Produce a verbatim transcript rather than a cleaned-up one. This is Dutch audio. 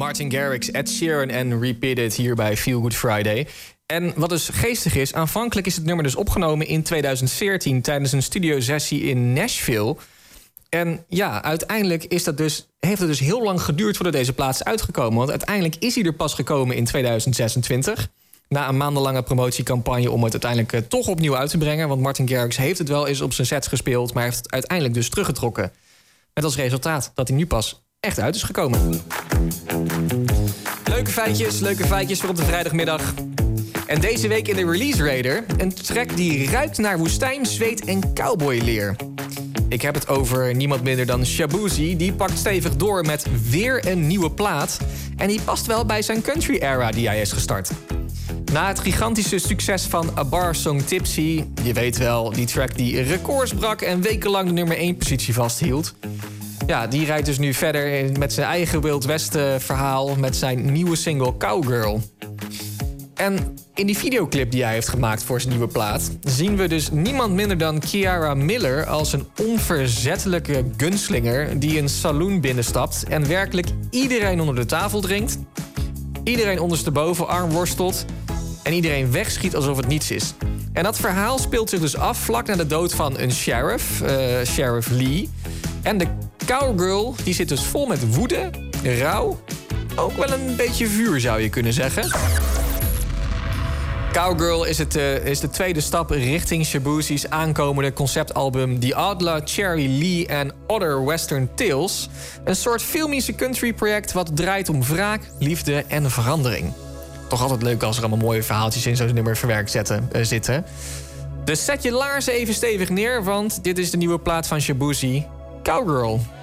Martin Garrix, Ed Sheeran en Repeat It hier bij Feel Good Friday. En wat dus geestig is, aanvankelijk is het nummer dus opgenomen in tweeduizend veertien... tijdens een studiosessie in Nashville. En ja, uiteindelijk is dat dus, heeft het dus heel lang geduurd voordat deze plaat is uitgekomen. Want uiteindelijk is hij er pas gekomen in tweeduizend zesentwintig... na een maandenlange promotiecampagne om het uiteindelijk uh, toch opnieuw uit te brengen. Want Martin Garrix heeft het wel eens op zijn sets gespeeld, maar heeft het uiteindelijk dus teruggetrokken. Met als resultaat dat hij nu pas echt uit is gekomen. Leuke feitjes, leuke feitjes voor op de vrijdagmiddag. En deze week in de Release Radar een track die ruikt naar woestijn, zweet en cowboyleer. Ik heb het over niemand minder dan Shaboozey. Die pakt stevig door met weer een nieuwe plaat. En die past wel bij zijn country era die hij is gestart. Na het gigantische succes van A Bar Song Tipsy... je weet wel, die track die records brak en wekenlang de nummer één positie vasthield... ja, die rijdt dus nu verder met zijn eigen Wild West verhaal... met zijn nieuwe single Cowgirl. En in die videoclip die hij heeft gemaakt voor zijn nieuwe plaat... zien we dus niemand minder dan Kiara Miller... als een onverzettelijke gunslinger die een saloon binnenstapt... en werkelijk iedereen onder de tafel dringt... iedereen ondersteboven armworstelt... en iedereen wegschiet alsof het niets is. En dat verhaal speelt zich dus af vlak na de dood van een sheriff, uh, Sheriff Lee. En de cowgirl die zit dus vol met woede, rouw... ook wel een beetje vuur zou je kunnen zeggen... Cowgirl is, het, uh, is de tweede stap richting Shaboozey's aankomende conceptalbum... The Outlaw, Cherry Lee and Other Western Tales. Een soort filmische country-project wat draait om wraak, liefde en verandering. Toch altijd leuk als er allemaal mooie verhaaltjes in zo'n nummer verwerkt zetten, uh, zitten. Dus zet je laarzen even stevig neer, want dit is de nieuwe plaat van Shaboozey, Cowgirl.